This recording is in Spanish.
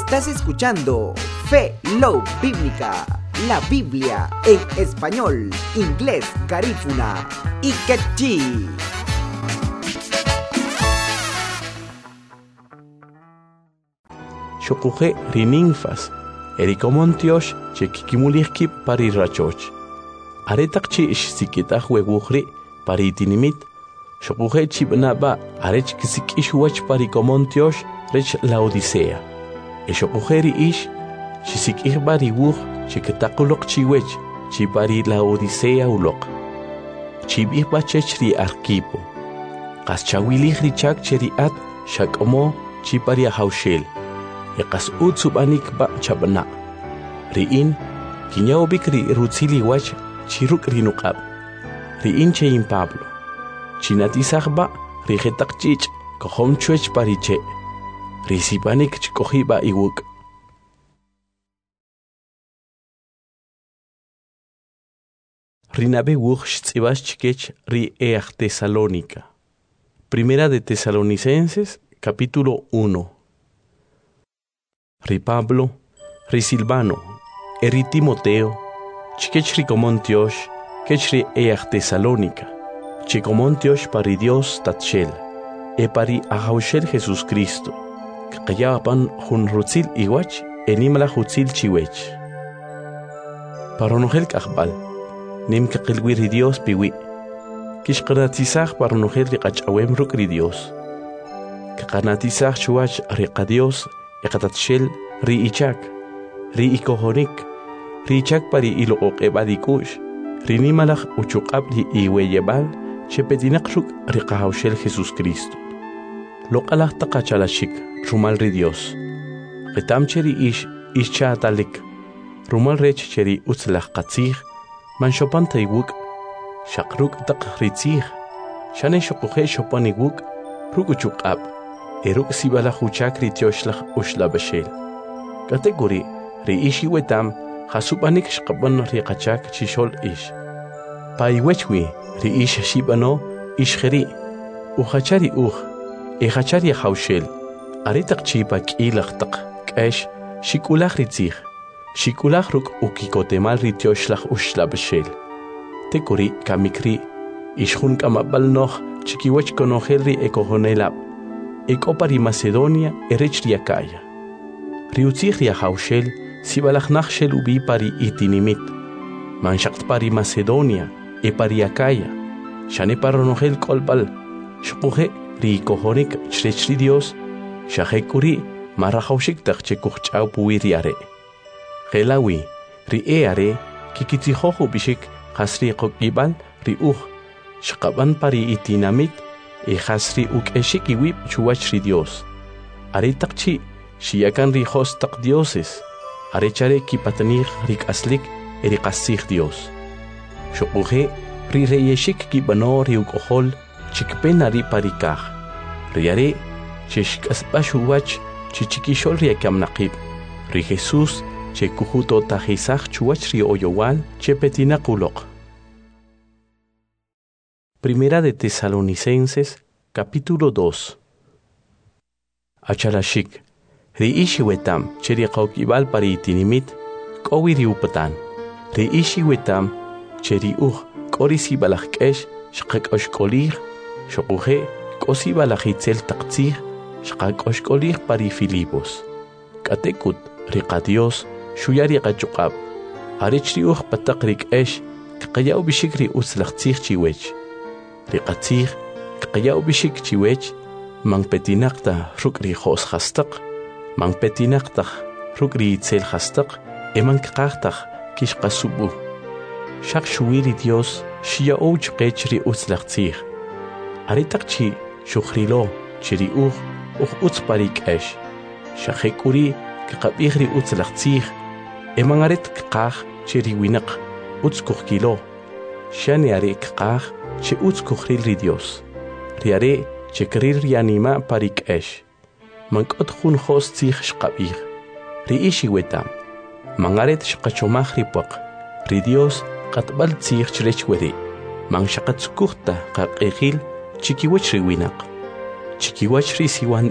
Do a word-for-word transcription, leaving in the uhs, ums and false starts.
Estás escuchando Fe Love Bíblica, la Biblia en español, inglés, garífuna y quechí. Xokuje rininfas, erikomontiosh chekikimulihki parirrachoch. Aretakchi ishsikitah wegujri paritinimit. Xokuje chibnaba arech kisikishwach parikomontiosh rech la Odisea. E xokujeri ish chisikihbari wuj chiketakulok chiwech chipari la Odisea ulok. Chibihba chechri arkipo. Kaschawilih richak cheriat shakomo chipari ahaushel. Ekas utsubanik ba chabna. Riin kinyawbik ri rutsili wach chiruk rinukab. Riin chein Pablo. Chinatisahba rijetak chich kohom chuech pariche. Risipanik chkohiba iwuk. Rinabe wuj shtzibas chkech ri each Tesalónica. Primera de Tesalonicenses, capítulo uno. Ri Pablo, ri Silvano, eri Timoteo, chkech ri komontiosh, kech ri each Tesalónica, chikomontiosh pari Dios tatshel, e pari ahaushel Jesús Cristo, kayapan hun rutzil iwach, enimla hutzil chiwech. Paronohel kahbal, nim kakilwiri Dios piwi, kishkanatisach paronohel ri kachawem ruk ri Dios, kakanatisach chuach ri Dios, ekatatshel ri ichak, ri ikohonik, ri ichak pari ilook ebadikush, ri nimalach uchukab ri iweyebal, chepetinak ruk ri kahaushel Jesús Cristo. Lokalach takachalashik, rumal ri Dios. Getam cheri ish, ish chaatalik, rumal rech cheri utzlach katzich, man shopan taywuk, shakruk tak ritzich, shane shokuhe shopan iwuk, ruk uchukab, eruk sibala huchak ri tioshlach ushla bashel. Kategori, ri ishi wetam, hasupanik shkaban ri kachak chishol ish. Paiwechwi, ri ish shibano, ish kheri, uchachari uch, echachari haushel, aritak chipak ilach tak, kash, shikulach ritzich, shikulach ruk ukikotemal ri tioshlach ushla bashel. Tekori kamikri, ish hun kamabal noch, chikiwech konohel ri ekohonelab. Eko pari Macedonia erech riakaya. Riutzich riahaushel, sibalach nachshel ubi pari itinimit. Manshakt pari Macedonia, e pari akaya. Shane paronohel kolbal, shkuhe ri kohonik chrechri Dios, shahekuri marahaushik tachchekuchau puiriare. Gelawi, ri eare, kikitihoho bishik, hasri kokibal, ri uh, shkaban pari itinamit, e hasri uk eshiki wip chuach ri Dios. Are takchi, shiakan ri hostak dioses. Are chare kipatanich rik aslik eri kasich Dios. Shokuhe ri reyeshik kibano ri uk ohol chikpen ari parikach. Ri are chishk asbashuwach chichikishol ri akam naqib. Ri Jesus che kuhuto tahisach chuach ri oyowal che petinakulok. Primera de Tesalonicenses, capítulo dos. Achalashik, ri ishi wetam, cheri kaukibal pari itinimit, kowi ri upatan. Ri ishi wetam, cheri uh, korisi balach kesh, shkak oshkolich, shokuhe, kosi balach itzel taktzich, shkak oshkolich pari Filipos. Katekut, ri Dios, shuyari kachukab. Harich ri uh patak ri kesh, kakayaw bishik ri utzlachtzich chiwech. Riqatzich, kaqayaw bishik chiwech, mang petinakta ruk ri khos khastak, mang petinakta ruk ri itzel khastak, e mang kaqtaq kish qasubu. Shaq shuwiri Dios, shia ouch qech ri utzlaqtzich. Aritak chi shukhrilo, chiri uch, uch utz parik esh. Shaqekuri, kaqabih ri utzlaqtzich, e mang arit kaqach chiri winak, utz kukhkilo. Shani ari kaqach, che utz kuhril ri Dios. Riare che krir rianima parik esh. Mankot khun khos tzich shqabir. Ri ishi wetam. Mangaret shqachomach ripuak. Ri Dios qatbal tzich chrech weri. Mang shaqatskuhta qaqekhil chikiwach ri winak. Chikiwach ri siwan